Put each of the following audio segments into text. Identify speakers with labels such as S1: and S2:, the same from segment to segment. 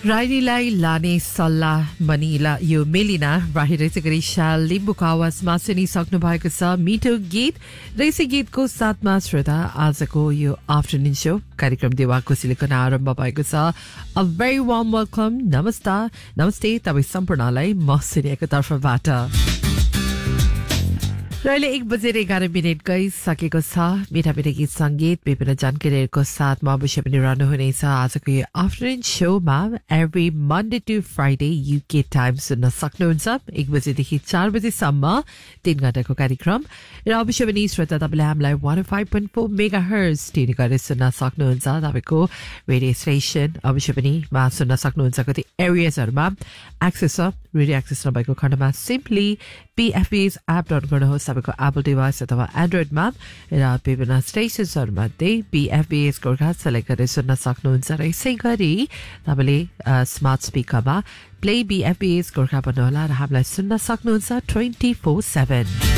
S1: राइनीलाई लाने सल्लाह बनिला यो मेलिना बाहिर चाहिँ शाल लिम्बुको आवाजमा सुनिसक्नु भएको छ मिठो गीत र यसै गीतको साथमा श्रोता आजको यो आफ्टरनुन शो कार्यक्रम देवाकोशीको आरम्भ भएको छ अ भेरी वार्म वेलकम नमस्ते तपाईँ सम्पूर्णलाई म सुनिएको तर्फबाट र अहिले 1:11 गइसकेको छ मिठा गीत संगीत विभिन्न जानकारीहरूको साथमा अवश्य पनि रहनुहुनेछ आजको यो afternoon Shoma every Monday to Friday UK time सुन्न सक्नुहुन्छ 1 बजेदेखि 4 बजेसम्म 3 घण्टाको कार्यक्रम र अवश्य पनि श्रोता तपाईँले हामीलाई 105.4 मेगाहर्ज ट्युन गरेर सुन्न सक्नुहुन्छ तपाईँको रेडियो स्टेसन अवश्य पनि सुन्न सक्नुहुन्छ कति एरियाजहरूमा एक्सेस छ रेडियो एक्सेस नभएको खण्डमा सिम्पली PFB's एप डाउनलोड गर्नुहोस् तपाईँको एप्पल डिभाइस अथवा एन्ड्रोइडमा र विभिन्न स्टेसन्सहरूमध्ये PFB's गोर्खा सेलेक्ट गरेर सुन्न सक्नुहुन्छ र यसै गरी तपाईँले स्मार्ट स्पिकरमा प्ले BFB's गोर्खा भन्नुहोला र हामीलाई सुन्न सक्नुहुन्छ 24/7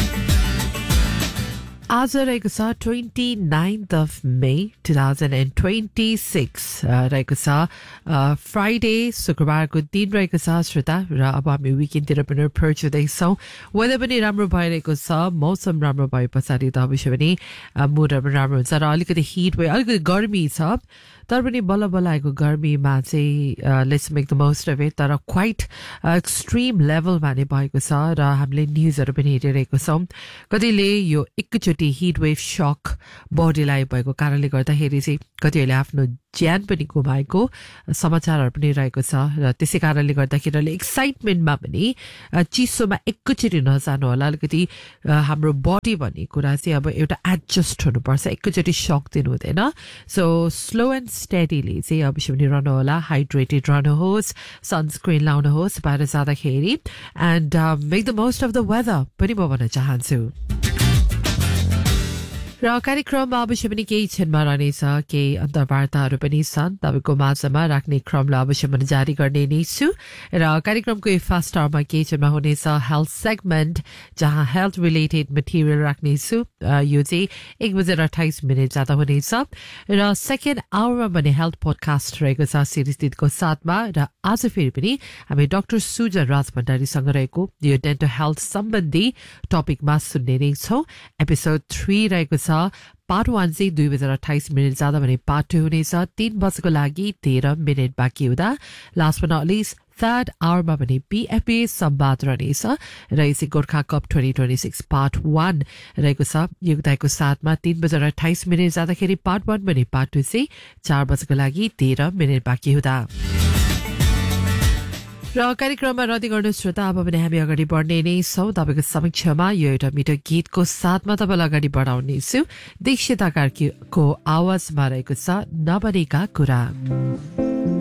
S1: आज रहेको छ 29th of May 2026 रहेको छ फ्राइडे शुक्रबारको दिन रहेको छ श्रोता र अब हामी विकेन्डतिर पनि प्रवेश हुँदैछौँ वेदर पनि राम्रो भइरहेको छ मौसम राम्रो भए पछाडि त अवश्य पनि मुडहरू पनि राम्रो हुन्छ र अलिकति हिट भयो अलिकति गर्मी छ तर पनि बल्ल बल्ल आएको गर्मीमा चाहिँ let's make the most of it तर क्वाइट एक्सट्रिम लेभलमा नै भएको छ र हामीले न्युजहरू पनि हेरिरहेको छौँ कतिले यो एकैचोटि हिट वेभ सक बडीलाई भएको कारणले गर्दाखेरि चाहिँ कतिहरूले आफ्नो ज्यान पनि गुमाएको समाचारहरू पनि रहेको छ र त्यसै कारणले गर्दाखेरि एक्साइटमेन्टमा पनि चिसोमा एकैचोटि नजानु होला अलिकति हाम्रो बडी भन्ने कुरा चाहिँ अब एउटा एडजस्ट हुनुपर्छ एकैचोटि सक दिनु हुँदैन सो स्लो एन्ड स्टेडीली चाहिँ अवश्य पनि रहनुहोला हाइड्रेटेड रहनुहोस् सनस्क्रिन लाउनुहोस् बाहिर जाँदाखेरि and make the most of the weather पनि म भन्न चाहन्छु र कार्यक्रममा अवश्य पनि केही क्षणमा रहनेछ केही अन्तर्वार्ताहरू पनि छन् तपाईँको माझमा राख्ने क्रमलाई अवश्य पनि जारी गर्ने नै छु र कार्यक्रमको यो फर्स्ट आवरमा केही क्षणमा हुनेछ हेल्थ सेगमेन्ट जहाँ हेल्थ रिलेटेड मटेरियल राख्नेछु यो चाहिँ 1:28 जाँदा हुनेछ र सेकेन्ड आवरमा भने हेल्थ पोडकास्ट रहेको छ सिरिजको साथमा र आज फेरि पनि हामी डाक्टर सुजन राज भण्डारीसँग रहेको यो डेन्टल हेल्थ सम्बन्धी टपिकमा सुन्ने नै छौँ एपिसोड 3 रहेको छ पार्ट 1 चाहिँ 2:28 जाँदा भने पार्ट 2 हुनेछ 3 बजेको लागि 13 मिनट बाँकी हुँदा last but not list third आवरमा भने PFB संवाद रहनेछ र यसै गोर्खा कप 2026 पार्ट 1 रहेको छ योगदायको साथमा 3:28 जाँदाखेरि पार्ट 1 भने पार्ट 2 चाहिँ 4 बजेको लागि 13 मिनट बाँकी हुँदा र कार्यक्रममा रद्दी गर्नु श्रोता अब पनि हामी अगाडि बढ्ने नै छौँ तपाईँको समक्षमा यो एउटा मिठो गीतको साथमा तपाईँलाई अगाडि बढाउनेछु दीक्षिता कार्कीको आवाजमा रहेको छ नबनेका कुरा